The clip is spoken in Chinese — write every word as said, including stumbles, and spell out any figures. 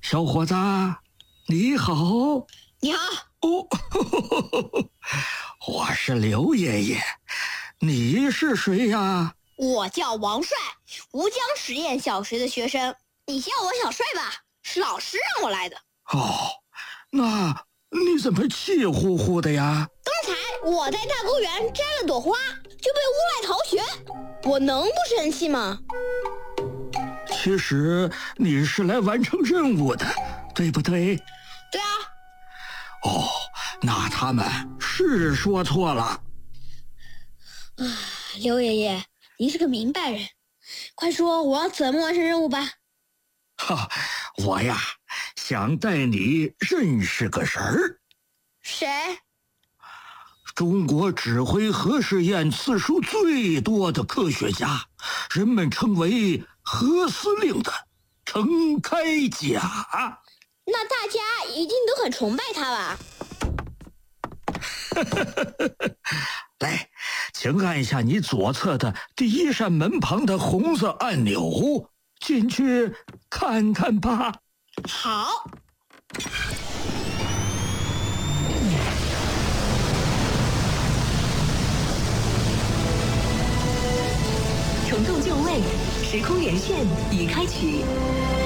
小伙子，你好。 你好。 哦，呵呵呵我是刘爷爷，你是谁呀？ 我叫王帅，吴江实验小学的学生，你叫我小帅吧，是老师让我来的。 哦，那你怎么气呼呼的呀？ 刚才我在大公园摘了朵花，就被诬赖逃学，我能不生气吗？ 其实你是来完成任务的，对不对？ 对啊。 哦，那他们是说错了。 啊，刘爷爷，您是个明白人，快说我要怎么完成任务吧。 哈，我呀，想带你认识个人儿。 谁？ 中国指挥核试验次数最多的科学家，人们称为核司令的程开甲。 那大家一定都很崇拜他吧？ 来，请按下你左侧的第一扇门旁的红色按钮，进去看看吧。 好。 重构就位，时空连线已开启。